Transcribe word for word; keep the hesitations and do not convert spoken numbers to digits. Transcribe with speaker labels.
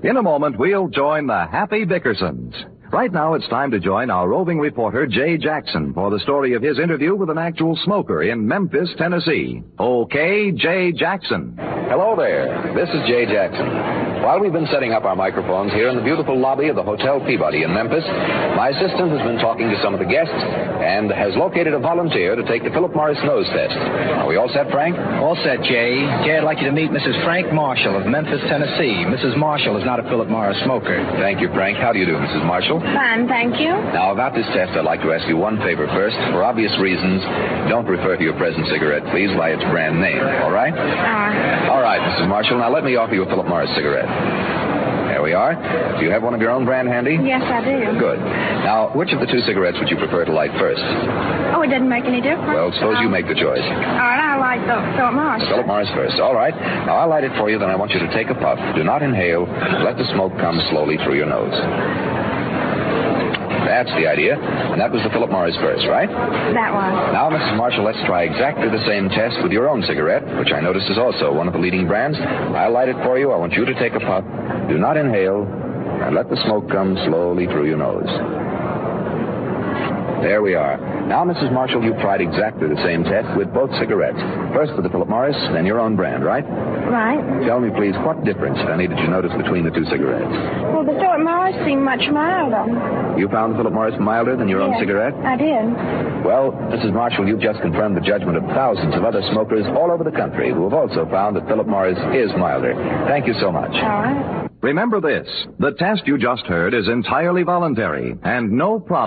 Speaker 1: In a moment, we'll join the Happy Dickersons. Right now, it's time to join our roving reporter, Jay Jackson, for the story of his interview with an actual smoker in Memphis, Tennessee. Okay, Jay Jackson.
Speaker 2: Hello there. This is Jay Jackson. While we've been setting up our microphones here in the beautiful lobby of the Hotel Peabody in Memphis, my assistant has been talking to some of the guests and has located a volunteer to take the Philip Morris nose test. Are we all set, Frank?
Speaker 3: All set, Jay. Jay, I'd like you to meet Missus Frank Marshall of Memphis, Tennessee. Missus Marshall is not a Philip Morris smoker.
Speaker 2: Thank you, Frank. How do you do, Missus Marshall?
Speaker 4: Fine, thank you.
Speaker 2: Now, about this test, I'd like to ask you one favor first. For obvious reasons, don't refer to your present cigarette, please, by its brand name. All right?
Speaker 4: All right.
Speaker 2: All right, Missus Marshall. Now, let me offer you a Philip Morris cigarette. There we are. Do you have one of your own brand handy?
Speaker 4: Yes, I do.
Speaker 2: Good. Now, which of the two cigarettes would you prefer to light first?
Speaker 4: Oh, it doesn't make any difference.
Speaker 2: Well, suppose
Speaker 4: um,
Speaker 2: you make the choice.
Speaker 4: All right, I like the Philip Morris.
Speaker 2: Philip Morris first. All right. Now, I'll light it for you, then I want you to take a puff. Do not inhale. Let the smoke come slowly through your nose. That's the idea. And that was the Philip Morris first, right?
Speaker 4: That was.
Speaker 2: Now, Missus Marshall, let's try exactly the same test with your own cigarette, which I notice is also one of the leading brands. I'll light it for you. I want you to take a puff. Do not inhale. And let the smoke come slowly through your nose. There we are. Now, Missus Marshall, you've tried exactly the same test with both cigarettes. First with the Philip Morris, then your own brand, right?
Speaker 4: Right.
Speaker 2: Tell me, please, what difference, if any, did you notice between the two cigarettes?
Speaker 4: Well, the Philip Morris seemed much milder.
Speaker 2: You found the Philip Morris milder than your
Speaker 4: yes,
Speaker 2: own cigarette?
Speaker 4: I did.
Speaker 2: Well, Missus Marshall, you've just confirmed the judgment of thousands of other smokers all over the country who have also found that Philip Morris is milder. Thank you so much.
Speaker 4: All right.
Speaker 1: Remember this, the test you just heard is entirely voluntary, and no promise